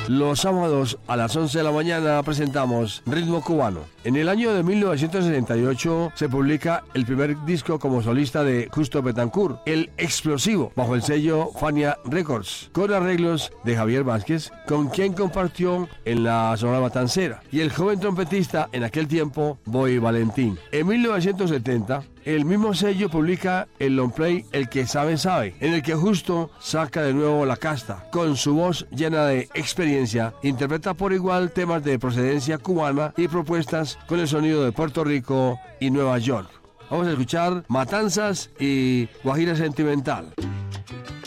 Los sábados a las 11 de la mañana presentamos Ritmo Cubano. En el año de 1968 se publica el primer disco como solista de Justo Betancourt, El Explosivo, bajo el sello Fania Records, con arreglos de Javier Vázquez, con quien compartió en la Sonora Matancera, y el joven trompetista en aquel tiempo, Boy Valentín. En 1970, el mismo sello publica el long play El que sabe sabe, en el que Justo saca de nuevo la casta. Con su voz llena de experiencia, interpreta por igual temas de procedencia cubana y propuestas con el sonido de Puerto Rico y Nueva York. Vamos a escuchar Matanzas y Guajira Sentimental.